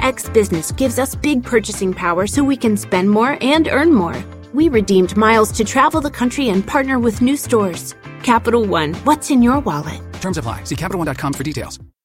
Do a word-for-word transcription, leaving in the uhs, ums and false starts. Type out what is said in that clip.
X Business gives us big purchasing power so we can spend more and earn more. We redeemed miles to travel the country and partner with new stores. Capital One, what's in your wallet? Terms apply. See Capital One dot com for details.